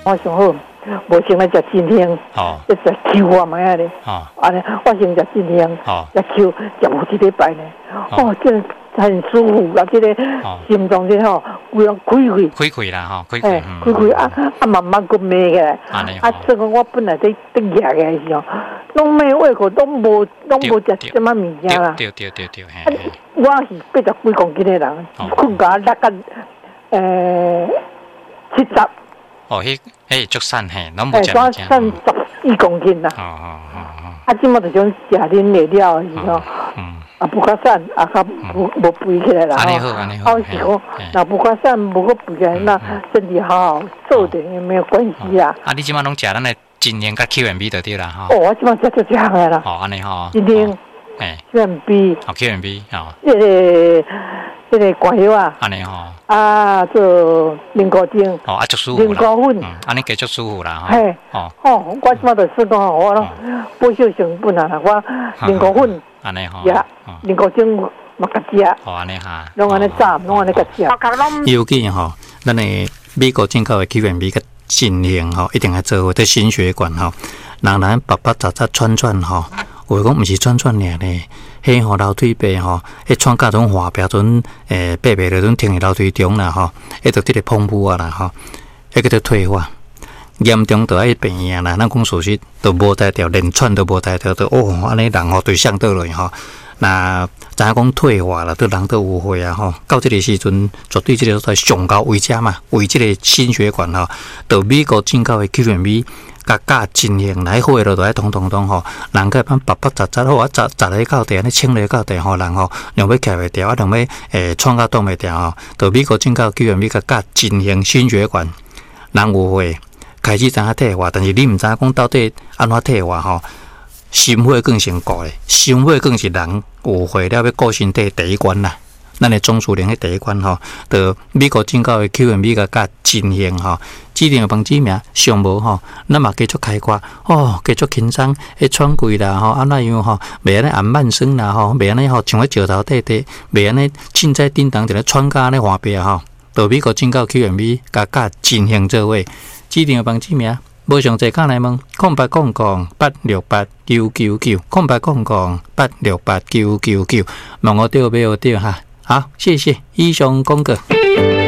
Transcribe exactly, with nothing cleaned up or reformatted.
我想好，无先来食真香， 哦， 一食秋啊嘛呀咧， 哦， 安尼我先食真香， 哦， 食秋食有一礼拜呢，哦，真的很舒服，啊，这个心脏这吼，规样开开， 开开啦吼，开哎， 开， 开开啊啊，慢慢个咩个，啊，这个我本来在在热个时候，拢咩胃口都无拢无食什么物件啦， 对对对对，嘿， 我是八十几公斤的人，困觉力个，诶，七十。 哦，迄迄足瘦嘿，拢无食物件。瘦十一公斤啦。哦哦哦哦。 啊，即马就种食啉内了的时候， 嗯， 啊不较瘦，啊较无无肥起来啦。 安尼好，安尼好。 我是讲，若不较瘦，无个肥起来，那身体好好，瘦点也没有关系啊。 啊，你即马拢食咱的精灵甲 Q M B 就对啦吼。 哦，我即马食足项的啦。 哦，安尼吼。 精灵。 哎。 Q M B。 哦 ，Q M B 哦。 这个。这个管药啊， 安尼吼， 啊，做菱角精， 哦，啊，足舒服啦，菱角粉，嗯，安尼加足舒服啦，吼，嘿， 哦，哦，我即马就说讲，我咯，保守成本啊，我菱角粉， 安尼吼， 呀，菱角精嘛甲食， 哦，安尼哈， 拢安尼炸，拢安尼甲食。 尤其吼，咱的美国进口的 Q M B 甲精灵吼，一定要做伙，对心血管吼，人人白白杂杂串串吼。有讲毋是串串尔咧，迄吼楼梯白吼，迄创甲种滑标准诶，白白的种停伫楼梯中啦吼，迄着即个碰布啊啦吼，迄个着退化，严重着爱病院啦。咱讲属实都无代调，连串都无代调，都哦安尼人吼对象倒落吼。那知影讲退化啦，对人都有会啊吼。到即个时阵，绝对即个在上高位者嘛，为即个心血管吼，到美国进口的 Q M B。甲甲真型来火落，就爱通通通吼，人个般白白杂杂好啊，杂杂咧到地，安尼清咧到地吼，人吼用要徛袂掉，啊，用要诶创甲挡袂掉吼，到美国进口 Q M B 甲甲真型心血管，人有会开始知影退化，但是你毋知影讲到底安怎退化吼，心血更先顾咧，心血更是人有会了要顾身体第一关啦。咱的总数量迄第一关吼，到美国进口的 Q M B 甲甲真型吼，指定帮指名上无吼，咱嘛继续开挂哦，继续轻松，迄喘气啦吼，安怎样吼，袂安尼按慢声啦吼，袂安尼吼像迄石头底底，袂安尼凊彩叮当一个喘甲安尼滑边吼，到美国进口 Q M B 甲甲真型做位，指定帮指名。无上济讲来问，空八空空八六八九九九，空八空空八六八九九九，问我对袂对哈？好，谢谢以上讲过。